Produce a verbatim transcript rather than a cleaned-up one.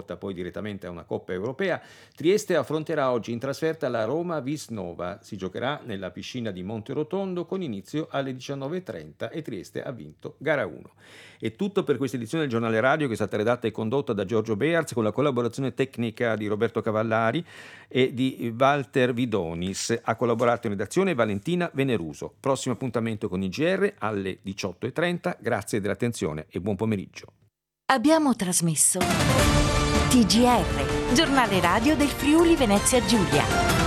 porta poi direttamente a una Coppa Europea, Trieste affronterà oggi in trasferta la Roma Visnova. Si giocherà nella piscina di Monterotondo con inizio alle diciannove e trenta e Trieste ha vinto gara uno. È tutto per questa edizione del Giornale Radio, che è stata redatta e condotta da Giorgio Bearz con la collaborazione tecnica di Roberto Cavallari e di Walter Vidonis. Ha collaborato in redazione Valentina Veneruso. Prossimo appuntamento con I G R alle diciotto e trenta. Grazie dell'attenzione e buon pomeriggio. Abbiamo trasmesso T G R, Giornale Radio del Friuli Venezia Giulia.